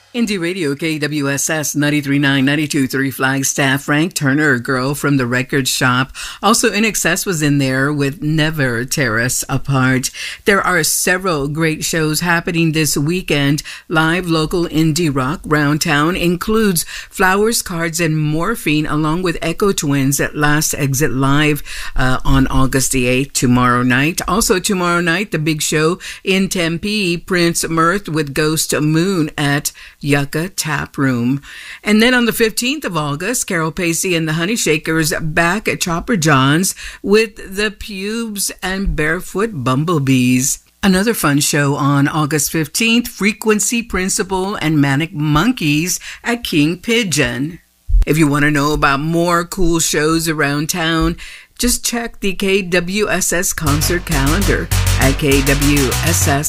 Indie Radio KWSS 93.9, 92.3 Flagstaff. Frank Turner, Girl from the Record Shop. Also, In Excess was in there with Never Tear Us Apart. There are several great shows happening this weekend. Live local indie rock round town includes Flowers, Cards, and Morphine, along with Echo Twins at Last Exit Live on August the 8th, tomorrow night. Also, tomorrow night, the big show in Tempe, Prince Mirth with Ghost Moon at Yucca Tap Room. And then on the 15th of August, Carol Pacey and the Honey Shakers back at Chopper John's with the Pubes and Barefoot Bumblebees. Another fun show on August 15th, Frequency Principle and Manic Monkeys at King Pigeon. If you want to know about more cool shows around town, just check the KWSS concert calendar at kwss.org.